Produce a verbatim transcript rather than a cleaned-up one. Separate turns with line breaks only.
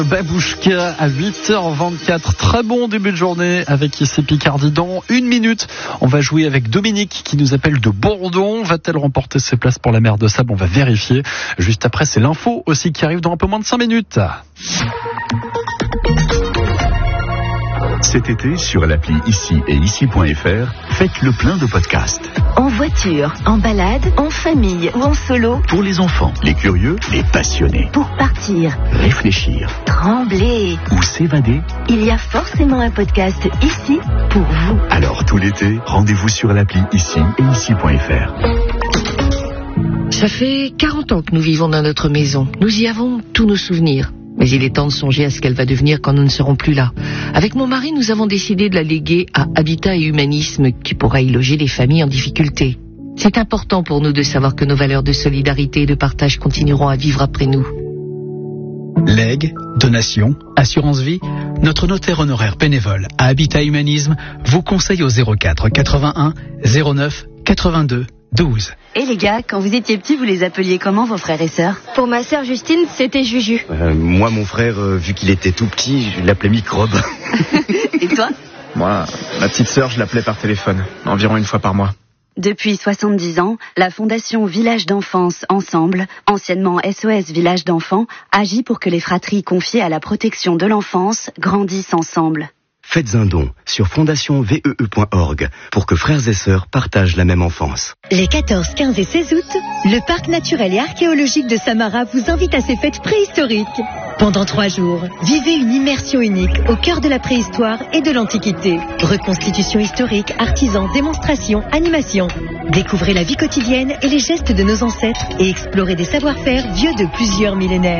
Babouchka à huit heures vingt-quatre. Très bon début de journée avec ici Picardie. Dans une minute, on va jouer avec Dominique qui nous appelle de Bourdon. Va-t-elle remporter ses places pour la mer de Sable? On va vérifier. Juste après, c'est l'info aussi qui arrive dans un peu moins de cinq minutes.
Cet été, sur l'appli Ici et Ici point F R, faites le plein de podcasts.
En voiture, en balade, en famille ou en solo.
Pour les enfants, les curieux, les passionnés.
Pour partir,
réfléchir,
trembler
ou s'évader.
Il y a forcément un podcast ici pour vous.
Alors tout l'été, rendez-vous sur l'appli Ici et Ici point F R.
Ça fait quarante ans que nous vivons dans notre maison. Nous y avons tous nos souvenirs. Mais il est temps de songer à ce qu'elle va devenir quand nous ne serons plus là. Avec mon mari, nous avons décidé de la léguer à Habitat et Humanisme, qui pourra y loger les familles en difficulté. C'est important pour nous de savoir que nos valeurs de solidarité et de partage continueront à vivre après nous.
Legs, donations, assurance vie, notre notaire honoraire bénévole à Habitat Humanisme vous conseille au zéro quatre quatre-vingt-un zéro neuf quatre-vingt-deux douze.
Et les gars, quand vous étiez petits, vous les appeliez comment vos frères et sœurs?
Pour ma sœur Justine, c'était Juju.
Euh, moi, mon frère, euh, vu qu'il était tout petit, je l'appelais Microbe.
Et toi?
Moi, ma petite sœur, je l'appelais par téléphone, environ une fois par mois.
Depuis soixante-dix ans, la Fondation Village d'Enfance Ensemble, anciennement S O S Village d'Enfants, agit pour que les fratries confiées à la protection de l'enfance grandissent ensemble.
Faites un don sur fondation V E E point org pour que frères et sœurs partagent la même enfance.
Les quatorze, quinze et seize août, le parc naturel et archéologique de Samara vous invite à ses fêtes préhistoriques. Pendant trois jours, vivez une immersion unique au cœur de la préhistoire et de l'Antiquité. Reconstitution historique, artisans, démonstrations, animations. Découvrez la vie quotidienne et les gestes de nos ancêtres et explorez des savoir-faire vieux de plusieurs millénaires.